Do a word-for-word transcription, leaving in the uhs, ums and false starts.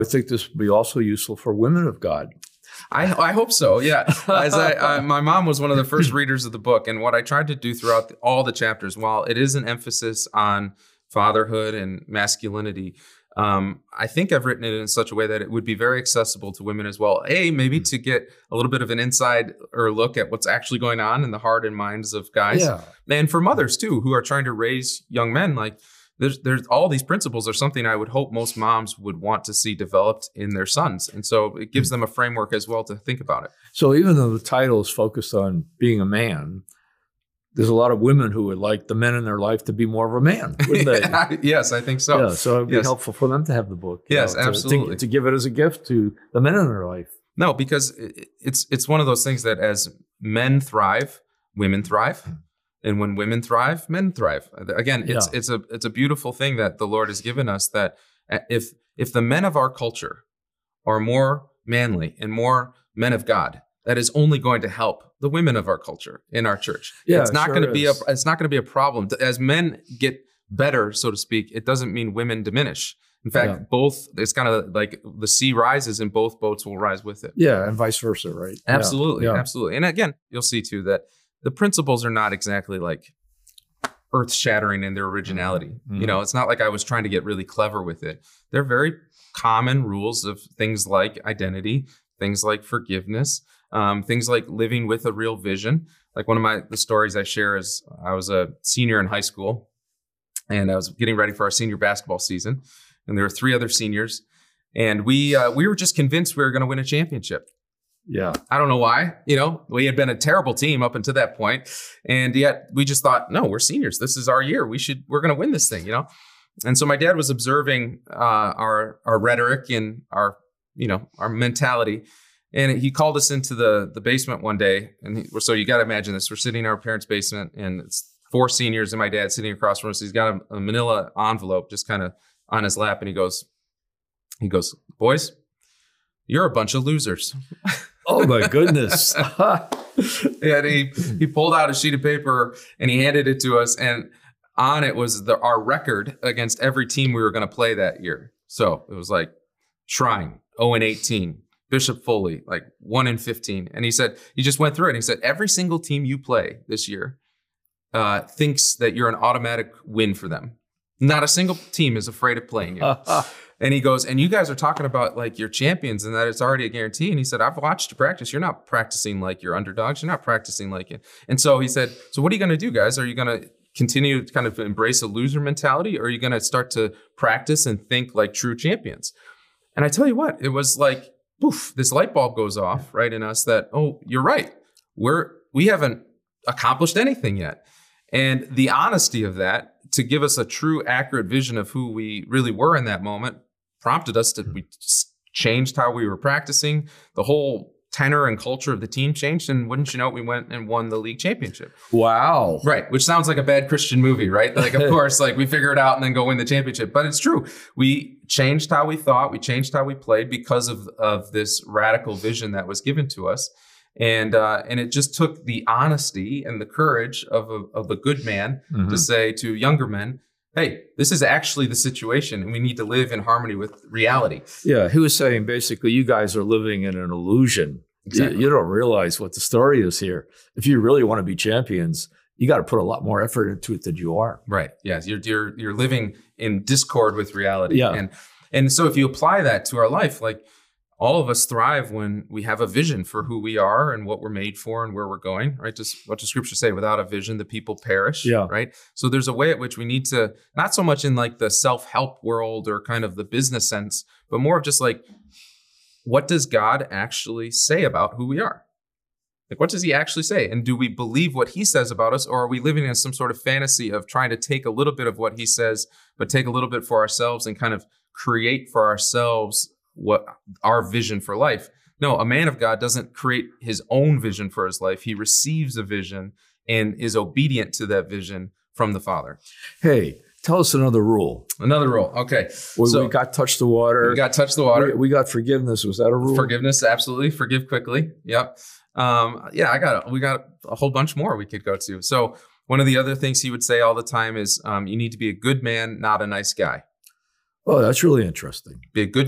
I think this would be also useful for women of God. I, I hope so. Yeah. As I, I, my mom was one of the first readers of the book. And what I tried to do throughout the, all the chapters, while it is an emphasis on fatherhood and masculinity, um, I think I've written it in such a way that it would be very accessible to women as well. A, maybe to get a little bit of an inside or look at what's actually going on in the heart and minds of guys. Yeah. And for mothers too, who are trying to raise young men. Like there's, there's all these principles are something I would hope most moms would want to see developed in their sons. And so it gives them a framework as well to think about it. So even though the title is focused on being a man, there's a lot of women who would like the men in their life to be more of a man, wouldn't they? Yes, I think so. Yeah, so it'd be yes. helpful for them to have the book. Yes, know, to, absolutely. To, to give it as a gift to the men in their life. No, because it's it's one of those things that as men thrive, women thrive. And when women thrive, men thrive. Again, it's yeah. it's a it's a beautiful thing that the Lord has given us, that if if the men of our culture are more manly and more men of God, that is only going to help the women of our culture in our church. Yeah, it's not sure going to be a is. it's not going to be a problem. As men get better, so to speak, it doesn't mean women diminish. In fact, yeah. both, it's kind of like the sea rises and both boats will rise with it. Yeah, and vice versa, right? Absolutely, yeah. absolutely. And again, you'll see too that the principles are not exactly like earth-shattering in their originality. Mm-hmm. You know, it's not like I was trying to get really clever with it. They're very common rules of things like identity, things like forgiveness, um, things like living with a real vision. Like one of my the stories I share is I was a senior in high school, and I was getting ready for our senior basketball season, and there were three other seniors, and we uh, we were just convinced we were going to win a championship. Yeah. I don't know why. You know, we had been a terrible team up until that point, and yet we just thought, no, we're seniors. This is our year. We should we're going to win this thing. You know, and so my dad was observing uh, our our rhetoric and our you know our mentality. And he called us into the, the basement one day. And he, so you got to imagine this. We're sitting in our parents' basement, and it's four seniors and my dad sitting across from us. He's got a, a manila envelope just kind of on his lap. And he goes, he goes, boys, you're a bunch of losers. Oh, my goodness. And he, he pulled out a sheet of paper and he handed it to us. And on it was the, our record against every team we were going to play that year. So it was like Shrine, oh and eighteen. Bishop Foley, like one in fifteen. And he said, he just went through it. And he said, every single team you play this year uh, thinks that you're an automatic win for them. Not a single team is afraid of playing you. And he goes, and you guys are talking about like your champions and that it's already a guarantee. And he said, I've watched you practice. You're not practicing like you're underdogs. You're not practicing like it. And so he said, so what are you going to do, guys? Are you going to continue to kind of embrace a loser mentality? Or are you going to start to practice and think like true champions? And I tell you what, it was like, poof, this light bulb goes off right in us that, oh, you're right. We're, we haven't accomplished anything yet. And the honesty of that to give us a true, accurate vision of who we really were in that moment prompted us to, we changed how we were practicing. The whole tenor and culture of the team changed. And wouldn't you know it, we went and won the league championship. Wow. Right. Which sounds like a bad Christian movie, right? Like, of course, like we figure it out and then go win the championship. But it's true. We changed how we thought. We changed how we played because of, of this radical vision that was given to us. And uh, and it just took the honesty and the courage of a, of a good man mm-hmm. to say to younger men, hey, this is actually the situation and we need to live in harmony with reality. Yeah, he was saying basically you guys are living in an illusion. Exactly. You, you don't realize what the story is here. If you really want to be champions, you got to put a lot more effort into it than you are. Right. Yes. You're you're you're living in discord with reality. Yeah. And and so if you apply that to our life, like all of us thrive when we have a vision for who we are and what we're made for and where we're going, right? Just what does scripture say? Without a vision, the people perish, yeah. right? So there's a way at which we need to, not so much in like the self-help world or kind of the business sense, but more of just like, what does God actually say about who we are? Like, what does he actually say? And do we believe what he says about us, or are we living in some sort of fantasy of trying to take a little bit of what he says, but take a little bit for ourselves and kind of create for ourselves what our vision for life? No, a man of God doesn't create his own vision for his life. He receives a vision and is obedient to that vision from the Father. Hey, tell us another rule. Another rule. Okay. We, so we got touch the water. We got touch the water. We, we got forgiveness. Was that a rule? Forgiveness. Absolutely. Forgive quickly. Yep. Um, yeah, I got, we got a whole bunch more we could go to. So one of the other things he would say all the time is um, you need to be a good man, not a nice guy. Oh, that's really interesting. Be a good